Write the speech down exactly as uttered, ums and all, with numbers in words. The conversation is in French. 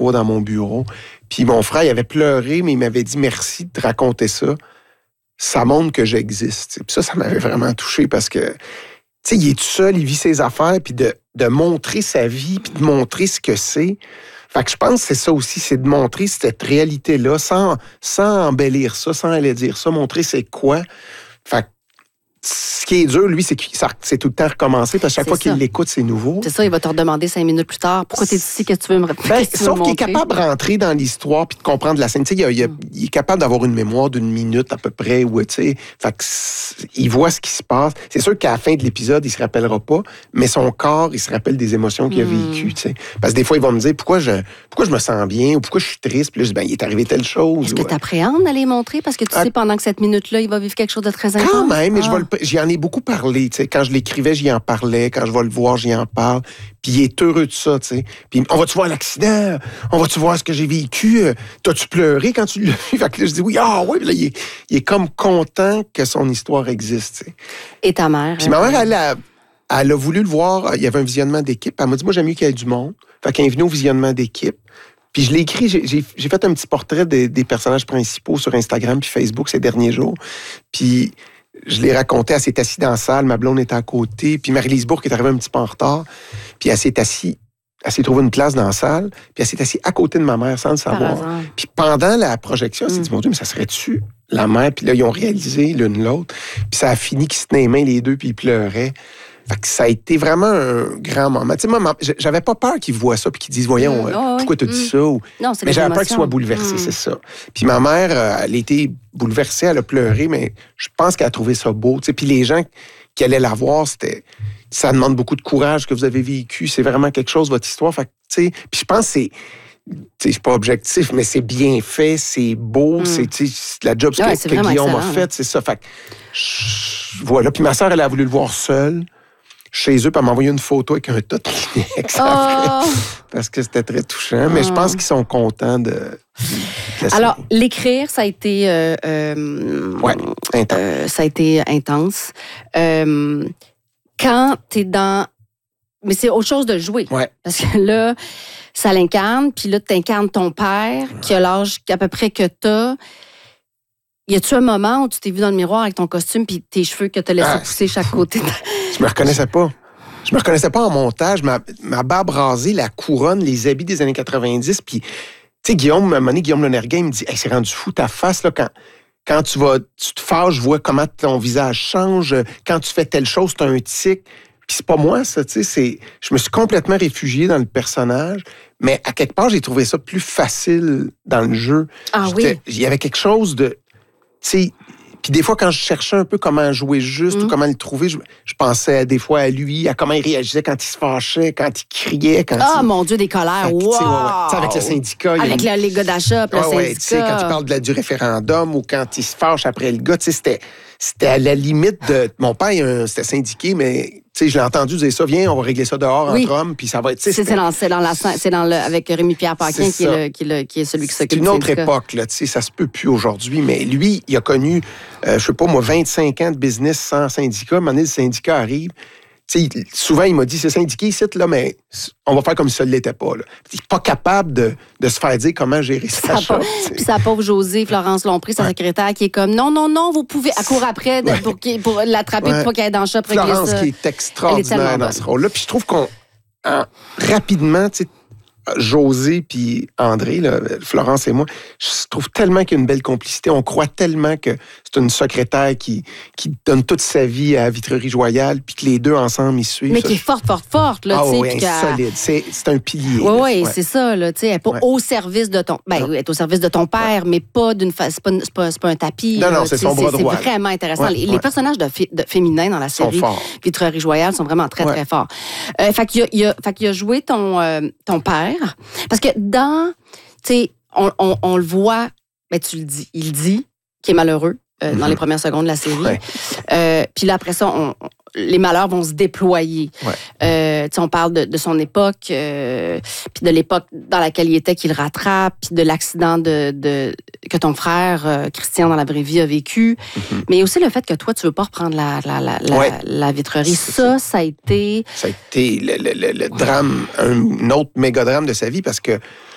trois dans mon bureau. Puis mon frère, il avait pleuré, mais il m'avait dit merci de raconter ça. Ça montre que j'existe. Puis ça, ça m'avait vraiment touché parce que, tu sais, il est tout seul, il vit ses affaires, puis de, de montrer sa vie, puis de montrer ce que c'est. Fait que je pense que c'est ça aussi, c'est de montrer cette réalité-là sans, sans embellir ça, sans aller dire ça, montrer c'est quoi. Fait que ce qui est dur, lui, c'est que c'est tout le temps recommencer, parce que chaque c'est fois ça. qu'il l'écoute, c'est nouveau. C'est ça, il va te redemander cinq minutes plus tard. Pourquoi t'es ici? Qu'est-ce que tu veux me Ben, qu'est-ce que tu veux sauf me qu'il est montrer? capable de rentrer dans l'histoire puis de comprendre la scène. Tu sais, il, a, il, a, il est capable d'avoir une mémoire d'une minute à peu près. Où, tu sais, fait que il voit ce qui se passe. C'est sûr qu'à la fin de l'épisode, il se rappellera pas, mais son corps, il se rappelle des émotions qu'il a vécues. Tu sais. Parce que des fois, il va me dire pourquoi je, pourquoi je me sens bien ou pourquoi je suis triste. Puis là, je dis, ben, il est arrivé telle chose. Est-ce que ouais. tu appréhendes d'aller montrer? Parce que tu Ah, sais, pendant que cette minute-là, il va vivre quelque chose de très intense. Quand même, mais ah. je vais le, j'y en ai beaucoup parlé. Tu sais. Quand je l'écrivais, j'y en parlais. Quand je vais le voir, j'y en parle. Puis il est heureux de ça, tu sais. Puis on va-tu voir l'accident? On va-tu voir ce que j'ai vécu? T'as-tu pleuré quand tu l'as vu? Fait que là, je dis oui, ah oui. Puis là, il est, il est comme content que son histoire existe, tu sais. Et ta mère? Puis ma mère, elle a, elle a voulu le voir. Il y avait un visionnement d'équipe. Elle m'a dit, moi, j'aime mieux qu'il y ait du monde. Fait qu'elle est venue au visionnement d'équipe. Puis je l'ai écrit, j'ai, j'ai, j'ai fait un petit portrait des, des personnages principaux sur Instagram puis Facebook ces derniers jours. Puis je l'ai raconté, elle s'est assise dans la salle, ma blonde était à côté, puis Marie-Lise Bourque est arrivée un petit peu en retard, puis elle s'est assise, elle s'est trouvée une place dans la salle, puis elle s'est assise à côté de ma mère sans le savoir. Puis pendant la projection, elle s'est dit, mon Dieu, mais ça serait-tu la mère? Puis là, ils ont réalisé l'une l'autre, puis ça a fini qu'ils se tenaient les mains les deux, puis ils pleuraient. Fait que ça a été vraiment un grand moment. Tu sais, moi, j'avais pas peur qu'ils voient ça puis qu'ils disent, voyons, mmh, oh, pourquoi oui. t'as dit mmh. ça? Ou... Non, c'est mais j'avais émotions. peur qu'ils soient bouleversés, mmh. c'est ça. Puis ma mère, elle a été bouleversée, elle a pleuré, mais je pense qu'elle a trouvé ça beau. Tu sais, puis les gens qui allaient la voir, c'était... Ça demande beaucoup de courage que vous avez vécu. C'est vraiment quelque chose, votre histoire. Fait que, tu sais... Puis je pense que c'est... Je suis pas objectif, mais c'est bien fait, c'est beau, mmh. c'est, c'est la job ouais, que, que Guillaume a faite, c'est ça. Fait que, je... voilà. Puis ma sœur, elle a voulu le voir seule. Chez eux, puis elle m'a envoyé une photo avec un tas de Kleenex oh. parce que c'était très touchant. Mais oh. je pense qu'ils sont contents de... de Alors, l'écrire, ça a été... Euh, euh, ouais, intense. Euh, ça a été intense. Euh, quand t'es dans... Mais c'est autre chose de jouer. Ouais. Parce que là, ça l'incarne, puis là, t'incarnes ton père, ouais. qui a l'âge à peu près que t'as. Y a-tu un moment où tu t'es vu dans le miroir avec ton costume puis tes cheveux que t'as laissé ah, pousser chaque côté? Je me reconnaissais pas. Je me reconnaissais pas en montage. Ma, ma barbe rasée, la couronne, les habits des années quatre-vingt-dix. Puis, tu sais, Guillaume, à un moment donné, Guillaume Lonergan, il me dit hey, « c'est rendu fou ta face, là, quand, quand tu vas, tu te fâches, je vois comment ton visage change. Quand tu fais telle chose, tu as un tic. » Puis c'est pas moi, ça, tu sais, c'est... Je me suis complètement réfugié dans le personnage, mais à quelque part, j'ai trouvé ça plus facile dans le jeu. Ah J'étais, oui? Il y avait quelque chose de... Tu sais, puis des fois, quand je cherchais un peu comment jouer juste mmh. ou comment le trouver, je, je pensais des fois à lui, à comment il réagissait quand il se fâchait, quand il criait. Quand ah, il... mon Dieu, des colères, fait, wow! Ouais, ouais. Avec le syndicat. Avec il... le, les gars d'achat, le ouais, syndicat. Ouais, tu sais, quand il parle de la, du référendum ou quand il se fâche après le gars, tu sais, c'était, c'était à la limite de... Mon père, c'était syndiqué, mais... Tu sais, je l'ai entendu dire ça, viens, on va régler ça dehors oui. entre hommes, puis ça va être... C'est, c'est, dans, c'est, dans la, c'est dans le, avec Rémi-Pierre Paquin qui est, le, qui, est le, qui est celui qui s'occupe du syndicat. C'est une autre syndicat. époque, là, tu sais, ça se peut plus aujourd'hui, mais lui, il a connu, euh, je sais pas moi, vingt-cinq ans de business sans syndicat. À un moment donné, le syndicat arrive. Tu sais, souvent, il m'a dit, c'est syndiqué ici, là, mais on va faire comme si ça ne l'était pas. Là. Il n'est pas capable de, de se faire dire comment gérer sa shop. Puis sa pauvre Josée, Florence Lompré, sa ouais. secrétaire, qui est comme, non, non, non, vous pouvez, à court après, ouais. pour, pour l'attraper, ouais. pour pas qu'elle ait dans le shop. Florence, ça. Qui est extraordinaire est dans ce rôle-là. Puis je trouve qu'on, hein, rapidement, tu sais, Josée puis André, là, Florence et moi, je trouve tellement qu'il y a une belle complicité. On croit tellement que c'est une secrétaire qui, qui donne toute sa vie à Vitrerie Joyale, puis que les deux ensemble, ils suivent. Mais ça. Qui est forte, forte, forte. Là, ah oui, solide. C'est, c'est un pilier. Oui, oui, c'est ça. Là, elle n'est pas ouais. au service de ton... Ben, elle est au service de ton père, ouais. mais pas d'une fa... c'est, pas, c'est, pas, c'est pas un tapis. Non, non, là, c'est son bras droit. C'est vraiment intéressant. Ouais, les, ouais. les personnages de, de féminins dans la série Vitrerie Joyale sont vraiment très, ouais. très forts. Euh, fait, qu'il a, il a, fait qu'il a joué ton, euh, ton père. Parce que dans, tu sais, on, on, on le voit, ben tu le dis, il dit qu'il est malheureux euh, mm-hmm. dans les premières secondes de la série. Ouais. Euh, puis là, après ça, on, on, les malheurs vont se déployer. Ouais. Euh, tu sais, on parle de, de son époque, euh, puis de l'époque dans laquelle il était, qu'il rattrape, puis de l'accident de, de, que ton frère, euh, Christian, dans la vraie vie, a vécu. Mm-hmm. Mais aussi le fait que toi, tu veux pas reprendre la, la, la, la, ouais. la vitrerie. Ça, ça a été... Ça a été le, le, le, le drame, un autre méga drame de sa vie, parce que